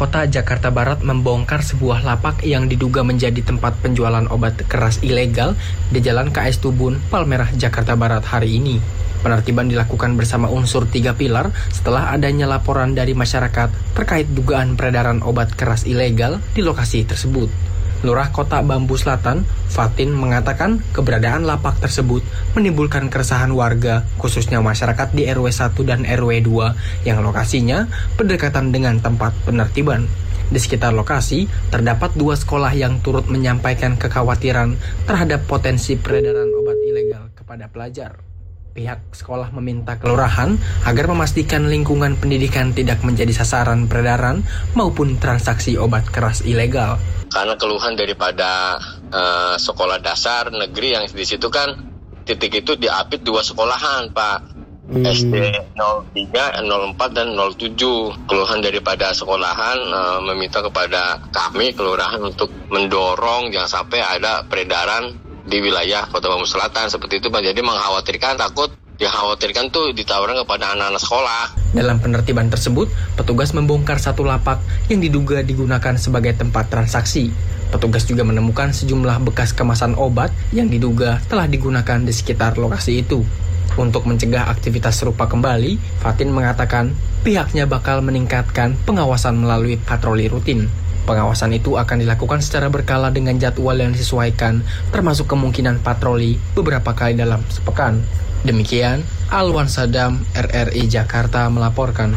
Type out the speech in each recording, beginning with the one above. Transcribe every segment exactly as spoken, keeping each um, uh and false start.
Kota Jakarta Barat membongkar sebuah lapak yang diduga menjadi tempat penjualan obat keras ilegal di Jalan K S Tubun, Palmerah, Jakarta Barat hari ini. Penertiban dilakukan bersama unsur tiga pilar setelah adanya laporan dari masyarakat terkait dugaan peredaran obat keras ilegal di lokasi tersebut. Lurah Kota Bambu Selatan, Fatin, mengatakan keberadaan lapak tersebut menimbulkan keresahan warga, khususnya masyarakat di R W satu dan R W dua yang lokasinya berdekatan dengan tempat penertiban. Di sekitar lokasi, terdapat dua sekolah yang turut menyampaikan kekhawatiran terhadap potensi peredaran obat ilegal kepada pelajar. Pihak sekolah meminta kelurahan agar memastikan lingkungan pendidikan tidak menjadi sasaran peredaran maupun transaksi obat keras ilegal. Karena keluhan daripada uh, sekolah dasar negeri yang di situ kan titik itu diapit dua sekolahan, Pak. Hmm. S D nol tiga, nol empat dan nol tujuh. Keluhan daripada sekolahan uh, meminta kepada kami kelurahan untuk mendorong jangan sampai ada peredaran di wilayah Kota Bambu Selatan seperti itu, Pak. Jadi mengkhawatirkan, takut dikhawatirkan tuh ditawarkan kepada anak-anak sekolah. Dalam penertiban tersebut, petugas membongkar satu lapak yang diduga digunakan sebagai tempat transaksi. Petugas juga menemukan sejumlah bekas kemasan obat yang diduga telah digunakan di sekitar lokasi itu. Untuk mencegah aktivitas serupa kembali, Fatin mengatakan pihaknya bakal meningkatkan pengawasan melalui patroli rutin. Pengawasan itu akan dilakukan secara berkala dengan jadwal yang disesuaikan, termasuk kemungkinan patroli beberapa kali dalam sepekan. Demikian, Alwan Sadam, R R I Jakarta melaporkan.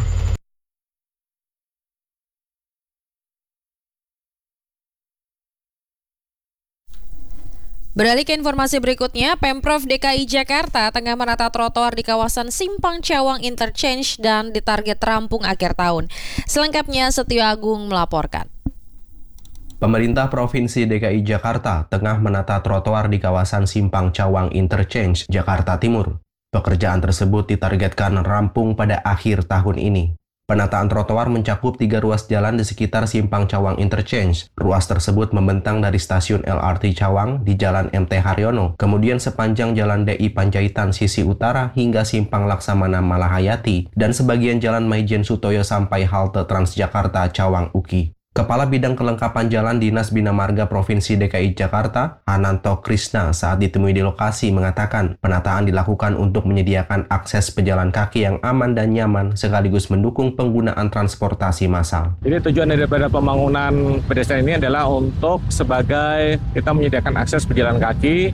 Beralih ke informasi berikutnya, Pemprov D K I Jakarta tengah menata trotoar di kawasan Simpang Cawang Interchange dan ditarget rampung akhir tahun. Selengkapnya Setio Agung melaporkan. Pemerintah Provinsi D K I Jakarta tengah menata trotoar di kawasan Simpang Cawang Interchange, Jakarta Timur. Pekerjaan tersebut ditargetkan rampung pada akhir tahun ini. Penataan trotoar mencakup tiga ruas jalan di sekitar Simpang Cawang Interchange. Ruas tersebut membentang dari stasiun L R T Cawang di Jalan M T Haryono, kemudian sepanjang Jalan D I Panjaitan sisi utara hingga Simpang Laksamana Malahayati, dan sebagian Jalan Maijen Sutoyo sampai halte Transjakarta Cawang Uki. Kepala Bidang Kelengkapan Jalan Dinas Bina Marga Provinsi D K I Jakarta, Hananto Krisna, saat ditemui di lokasi mengatakan penataan dilakukan untuk menyediakan akses pejalan kaki yang aman dan nyaman sekaligus mendukung penggunaan transportasi massal. Jadi tujuan daripada pembangunan pedestrian ini adalah untuk sebagai kita menyediakan akses pejalan kaki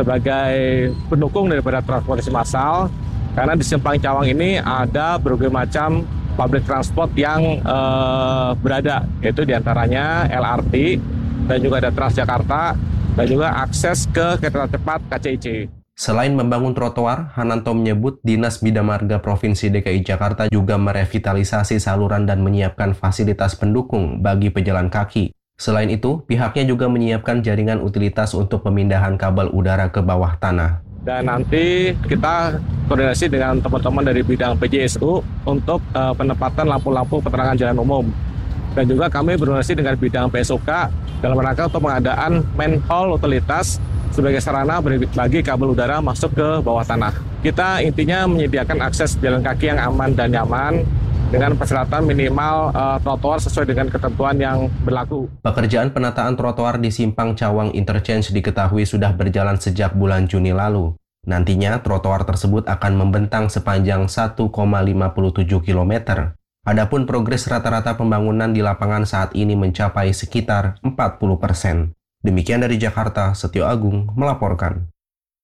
sebagai pendukung daripada transportasi massal, karena di Simpang Cawang ini ada berbagai macam public transport yang uh, berada, yaitu diantaranya L R T dan juga ada Transjakarta dan juga akses ke kereta cepat K C I C. Selain membangun trotoar, Hananto menyebut Dinas Bina Marga Provinsi D K I Jakarta juga merevitalisasi saluran dan menyiapkan fasilitas pendukung bagi pejalan kaki. Selain itu, pihaknya juga menyiapkan jaringan utilitas untuk pemindahan kabel udara ke bawah tanah. Dan nanti kita koordinasi dengan teman-teman dari bidang P J S U untuk uh, penempatan lampu-lampu penerangan jalan umum. Dan juga kami berkoordinasi dengan bidang P S O K dalam rangka untuk pengadaan manhole utilitas sebagai sarana bagi kabel udara masuk ke bawah tanah. Kita intinya menyediakan akses jalan kaki yang aman dan nyaman dengan persyaratan minimal uh, trotoar sesuai dengan ketentuan yang berlaku. Pekerjaan penataan trotoar di Simpang Cawang Interchange diketahui sudah berjalan sejak bulan Juni lalu. Nantinya, trotoar tersebut akan membentang sepanjang satu koma lima tujuh kilometer. Adapun progres rata-rata pembangunan di lapangan saat ini mencapai sekitar empat puluh persen. Demikian dari Jakarta, Setio Agung melaporkan.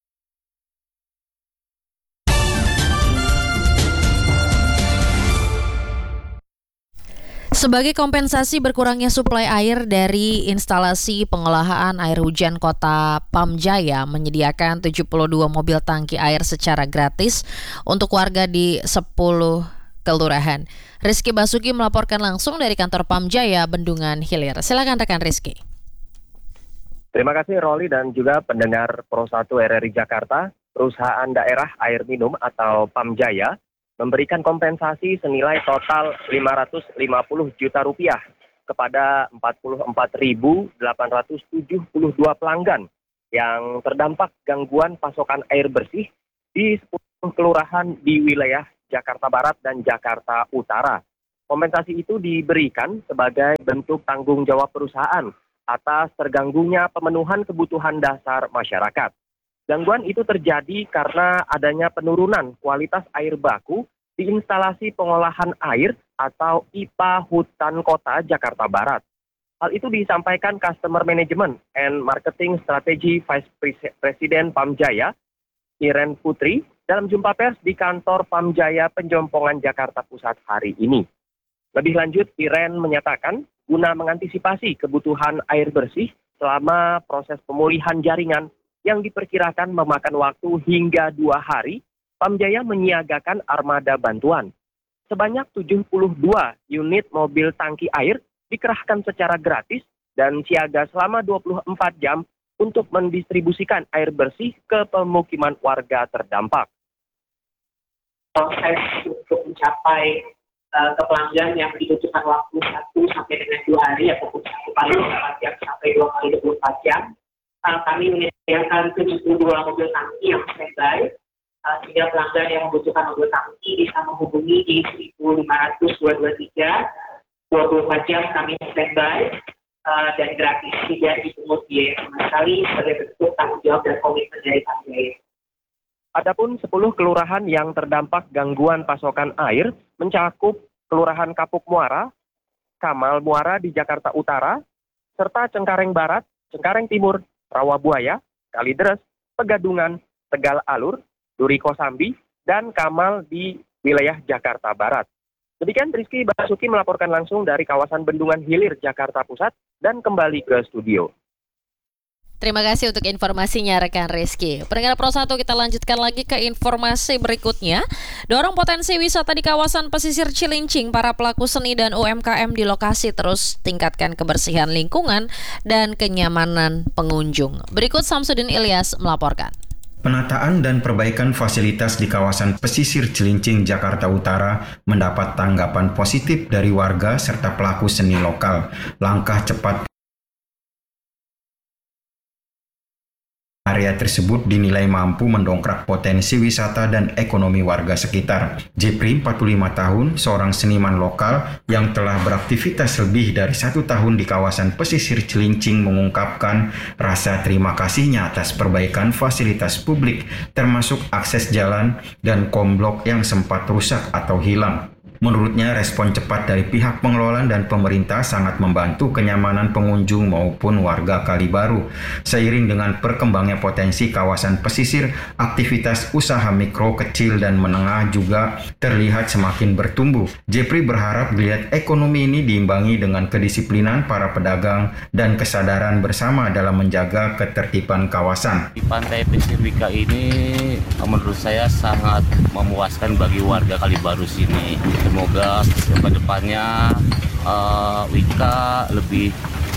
Sebagai kompensasi berkurangnya suplai air dari instalasi pengolahan air hujan Kota Pamjaya menyediakan tujuh puluh dua mobil tangki air secara gratis untuk warga di sepuluh kelurahan. Rizky Basuki melaporkan langsung dari kantor Pamjaya, Bendungan Hilir. Silakan rekan Rizky. Terima kasih Roli dan juga pendengar Pro satu R R I Jakarta. Perusahaan daerah air minum atau Pamjaya memberikan kompensasi senilai total lima ratus lima puluh juta rupiah kepada empat puluh empat ribu delapan ratus tujuh puluh dua pelanggan yang terdampak gangguan pasokan air bersih di sepuluh kelurahan di wilayah Jakarta Barat dan Jakarta Utara. Kompensasi itu diberikan sebagai bentuk tanggung jawab perusahaan atas terganggunya pemenuhan kebutuhan dasar masyarakat. Gangguan itu terjadi karena adanya penurunan kualitas air baku di instalasi pengolahan air atau I P A Hutan Kota Jakarta Barat. Hal itu disampaikan Customer Management and Marketing Strategy Vice President Pamjaya, Iren Putri, dalam jumpa pers di kantor Pamjaya Penjompongan Jakarta Pusat hari ini. Lebih lanjut, Iren menyatakan guna mengantisipasi kebutuhan air bersih selama proses pemulihan jaringan yang diperkirakan memakan waktu hingga dua hari, Pamjaya menyiagakan armada bantuan. Sebanyak tujuh puluh dua unit mobil tangki air dikerahkan secara gratis dan siaga selama dua puluh empat jam untuk mendistribusikan air bersih ke pemukiman warga terdampak. Proses untuk mencapai uh, ke pelanggan yang dibutuhkan waktu satu sampai dengan dua hari ataupun satu kali dua puluh empat jam sampai dua kali dua puluh empat jam. Uh, kami menyediakan tujuh puluh dua mobil tangki yang standby, uh, sehingga pelanggan yang membutuhkan mobil tangki bisa menghubungi di seribu lima ratus dua dua tiga, dua puluh empat jam kami standby uh, dan gratis, tidak dipungut biaya sama sekali sebagai bentuk tanggung jawab dan komitmen dari Pamjaya. Adapun sepuluh kelurahan yang terdampak gangguan pasokan air mencakup Kelurahan Kapuk Muara, Kamal Muara di Jakarta Utara, serta Cengkareng Barat, Cengkareng Timur, Rawabuaya, Kalideres, Pegadungan, Tegal Alur, Duri Kosambi, dan Kamal di wilayah Jakarta Barat. Demikian Rizky Basuki melaporkan langsung dari kawasan Bendungan Hilir, Jakarta Pusat, dan kembali ke studio. Terima kasih untuk informasinya rekan Rizky. Pendengar Pro satu, kita lanjutkan lagi ke informasi berikutnya. Dorong potensi wisata di kawasan pesisir Cilincing, para pelaku seni dan U M K M di lokasi terus tingkatkan kebersihan lingkungan dan kenyamanan pengunjung. Berikut Samsudin Ilyas melaporkan. Penataan dan perbaikan fasilitas di kawasan pesisir Cilincing, Jakarta Utara mendapat tanggapan positif dari warga serta pelaku seni lokal. Langkah cepat area tersebut dinilai mampu mendongkrak potensi wisata dan ekonomi warga sekitar. Jepri, empat puluh lima tahun, seorang seniman lokal yang telah beraktivitas lebih dari satu tahun di kawasan pesisir Cilincing, mengungkapkan rasa terima kasihnya atas perbaikan fasilitas publik, termasuk akses jalan dan komblok yang sempat rusak atau hilang. Menurutnya, respon cepat dari pihak pengelola dan pemerintah sangat membantu kenyamanan pengunjung maupun warga Kali Baru. Seiring dengan perkembangnya potensi kawasan pesisir, aktivitas usaha mikro, kecil, dan menengah juga terlihat semakin bertumbuh. Jepri berharap geliat ekonomi ini diimbangi dengan kedisiplinan para pedagang dan kesadaran bersama dalam menjaga ketertiban kawasan. Di Pantai Pesisir Wika ini menurut saya sangat memuaskan bagi warga Kali Baru sini. Semoga ke depannya uh, Wika lebih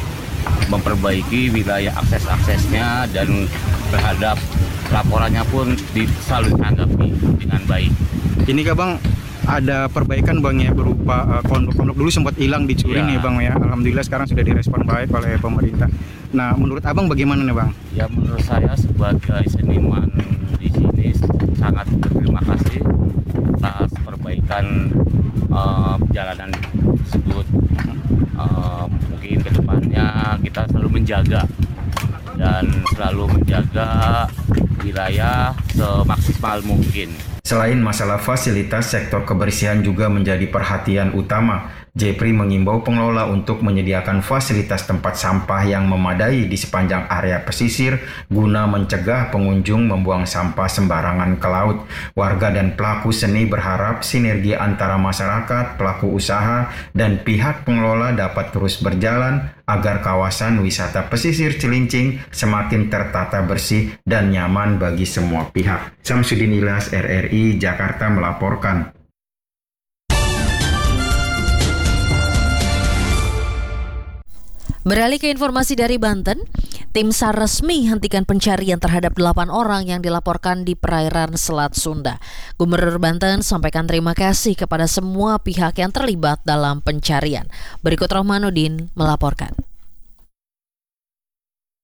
memperbaiki wilayah akses-aksesnya dan terhadap laporannya pun selalu ditanggapi dengan baik. Ini Kak Bang, ada perbaikan Bang ya, berupa uh, kondok-kondok dulu sempat hilang di Curing ya. ya Bang ya. Alhamdulillah sekarang sudah direspon baik oleh pemerintah. Nah, menurut Abang bagaimana nih Bang? Ya, menurut saya sebagai seniman di sini sangat berterima kasih atas perbaikan uh, jalanan tersebut. Uh, mungkin kedepannya kita selalu menjaga dan selalu menjaga wilayah semaksimal mungkin. Selain masalah fasilitas, sektor kebersihan juga menjadi perhatian utama. Jepri mengimbau pengelola untuk menyediakan fasilitas tempat sampah yang memadai di sepanjang area pesisir guna mencegah pengunjung membuang sampah sembarangan ke laut. Warga dan pelaku seni berharap sinergi antara masyarakat, pelaku usaha, dan pihak pengelola dapat terus berjalan agar kawasan wisata pesisir Cilincing semakin tertata bersih dan nyaman bagi semua pihak. Samsudin Ilyas, R R I, Jakarta melaporkan. Beralih ke informasi dari Banten, tim S A R resmi hentikan pencarian terhadap delapan orang yang dilaporkan di perairan Selat Sunda. Gubernur Banten sampaikan terima kasih kepada semua pihak yang terlibat dalam pencarian. Berikut Rohmanuddin melaporkan.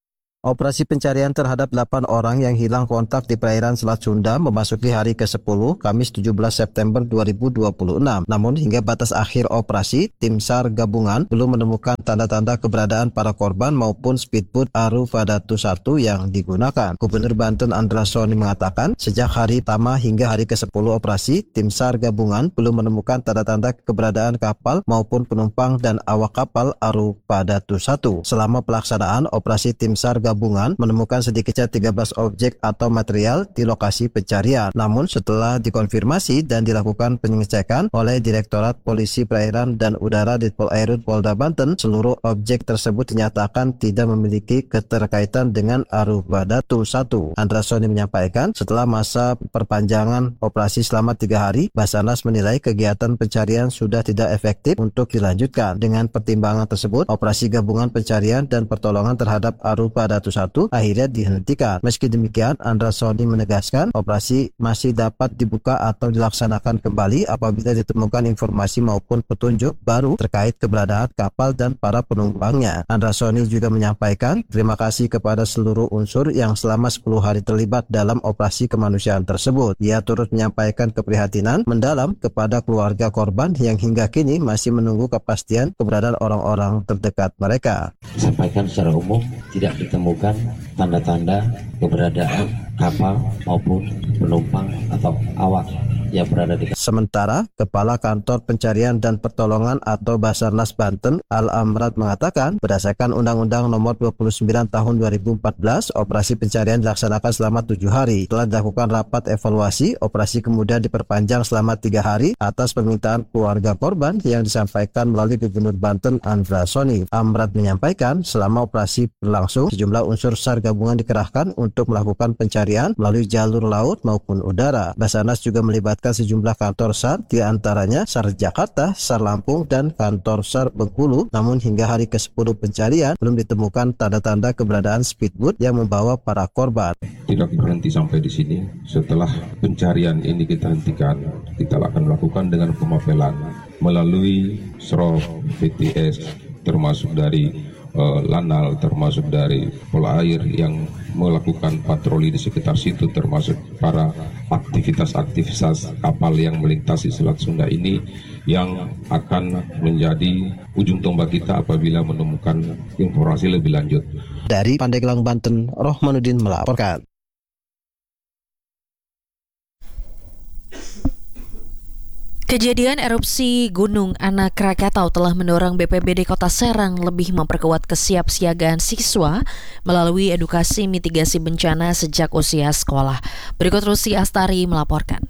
Operasi pencarian terhadap delapan orang yang hilang kontak di perairan Selat Sunda memasuki hari kesepuluh, Kamis tujuh belas September dua ribu dua puluh enam. Namun hingga batas akhir operasi, tim SAR gabungan belum menemukan tanda-tanda keberadaan para korban maupun speedboat Aru Fadatu satu yang digunakan. Gubernur Banten Andra Soni mengatakan, sejak hari pertama hingga hari kesepuluh operasi, tim SAR gabungan belum menemukan tanda-tanda keberadaan kapal maupun penumpang dan awak kapal Aru Fadatu satu. Selama pelaksanaan operasi, tim SAR gabungan gabungan menemukan sedikitnya tiga belas objek atau material di lokasi pencarian. Namun setelah dikonfirmasi dan dilakukan pengecekan oleh Direktorat Polisi Perairan dan Udara Ditpol Airut Polda Banten, seluruh objek tersebut dinyatakan tidak memiliki keterkaitan dengan Aru Fadatu satu. Andra Soni menyampaikan, setelah masa perpanjangan operasi selama tiga hari, Basarnas menilai kegiatan pencarian sudah tidak efektif untuk dilanjutkan. Dengan pertimbangan tersebut, operasi gabungan pencarian dan pertolongan terhadap Aru Fadatu satu akhirnya dihentikan. Meski demikian, Andra Soni menegaskan operasi masih dapat dibuka atau dilaksanakan kembali apabila ditemukan informasi maupun petunjuk baru terkait keberadaan kapal dan para penumpangnya. Andra Soni juga menyampaikan terima kasih kepada seluruh unsur yang selama sepuluh hari terlibat dalam operasi kemanusiaan tersebut. Ia turut menyampaikan keprihatinan mendalam kepada keluarga korban yang hingga kini masih menunggu kepastian keberadaan orang-orang terdekat mereka. Disampaikan secara umum tidak ditemukan tanda-tanda keberadaan kapal maupun penumpang atau awak yang berada di. Sementara Kepala Kantor Pencarian dan Pertolongan atau Basarnas Banten Al Amrad mengatakan, berdasarkan Undang-Undang Nomor dua puluh sembilan Tahun dua ribu empat belas, operasi pencarian dilaksanakan selama tujuh hari. Setelah dilakukan rapat evaluasi, operasi kemudian diperpanjang selama tiga hari atas permintaan keluarga korban yang disampaikan melalui Gubernur Banten Andra Soni. Amrad menyampaikan, selama operasi berlangsung, sejumlah unsur SAR gabungan dikerahkan untuk melakukan pencarian melalui jalur laut maupun udara. Basarnas juga melibatkan sejumlah kantor SAR, di antaranya SAR Jakarta, SAR Lampung, dan kantor SAR Bengkulu. Namun hingga hari kesepuluh pencarian belum ditemukan tanda-tanda keberadaan speedboat yang membawa para korban. Tidak berhenti sampai di sini. Setelah pencarian ini kita hentikan, kita akan melakukan dengan pemapelan melalui S R O V T S, termasuk dari uh, Lanal, termasuk dari Polair yang melakukan patroli di sekitar situ, termasuk para aktivitas-aktivitas kapal yang melintasi Selat Sunda ini yang akan menjadi ujung tombak kita apabila menemukan informasi lebih lanjut. Dari Pandeglang, Banten, Rohmanuddin melaporkan. Kejadian erupsi Gunung Anak Krakatau telah mendorong B P B D Kota Serang lebih memperkuat kesiapsiagaan siswa melalui edukasi mitigasi bencana sejak usia sekolah. Berikut Rusi Astari melaporkan.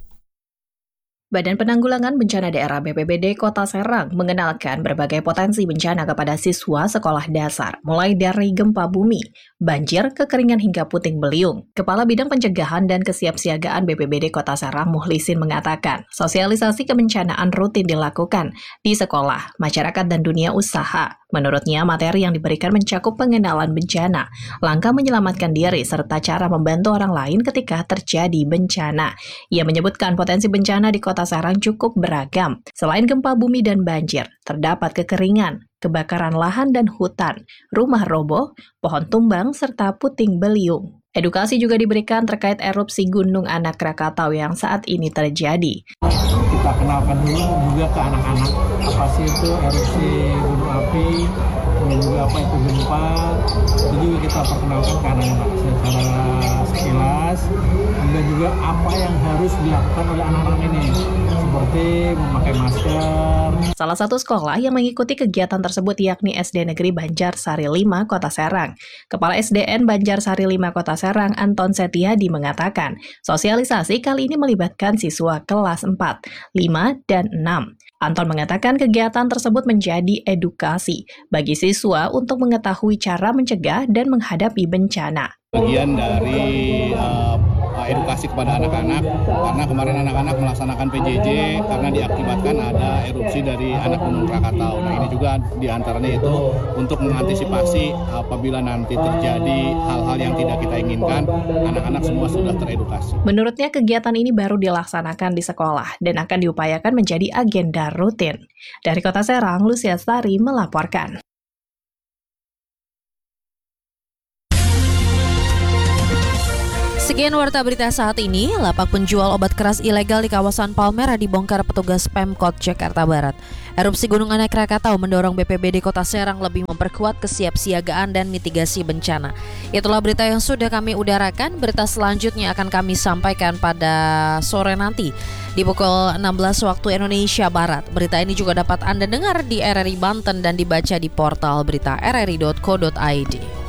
Badan Penanggulangan Bencana Daerah B P B D Kota Serang mengenalkan berbagai potensi bencana kepada siswa sekolah dasar, mulai dari gempa bumi, banjir, kekeringan hingga puting beliung. Kepala Bidang Pencegahan dan Kesiapsiagaan B P B D Kota Serang Muhlisin mengatakan, sosialisasi kebencanaan rutin dilakukan di sekolah, masyarakat, dan dunia usaha. Menurutnya, materi yang diberikan mencakup pengenalan bencana, langkah menyelamatkan diri, serta cara membantu orang lain ketika terjadi bencana. Ia menyebutkan potensi bencana di Kota Serang cukup beragam. Selain gempa bumi dan banjir, terdapat kekeringan, kebakaran lahan dan hutan, rumah roboh, pohon tumbang, serta puting beliung. Edukasi juga diberikan terkait erupsi Gunung Anak Krakatau yang saat ini terjadi. Kita kenalkan dulu juga ke anak-anak apa sih itu erupsi gunung api, dan juga apa itu gempa. Itu juga kita perkenalkan ke anak-anak secara sekilas, dan juga apa yang harus dilakukan oleh anak-anak ini, seperti memakai masker. Salah satu sekolah yang mengikuti kegiatan tersebut yakni S D Negeri Banjarsari lima Kota Serang. Kepala S D N Banjarsari lima Kota Serang Anton Setiadi mengatakan, sosialisasi kali ini melibatkan siswa kelas empat, lima, dan enam. Anton mengatakan kegiatan tersebut menjadi edukasi bagi siswa untuk mengetahui cara mencegah dan menghadapi bencana. Bagian dari uh, edukasi kepada anak-anak, karena kemarin anak-anak melaksanakan P J J karena diakibatkan ada erupsi dari anak Gunung Krakatau. Nah, ini juga diantaranya itu untuk mengantisipasi apabila nanti terjadi hal-hal yang tidak kita inginkan, anak-anak semua sudah teredukasi. Menurutnya kegiatan ini baru dilaksanakan di sekolah dan akan diupayakan menjadi agenda rutin. Dari Kota Serang, Lucia Astari melaporkan. Sekian warta berita saat ini. Lapak penjual obat keras ilegal di kawasan Palmerah dibongkar petugas Pemkot Jakarta Barat. Erupsi Gunung Anak Krakatau mendorong B P B D Kota Serang lebih memperkuat kesiapsiagaan dan mitigasi bencana. Itulah berita yang sudah kami udarakan. Berita selanjutnya akan kami sampaikan pada sore nanti di pukul enam belas waktu Indonesia Barat. Berita ini juga dapat Anda dengar di R R I Banten dan dibaca di portal berita r r i dot co dot i d.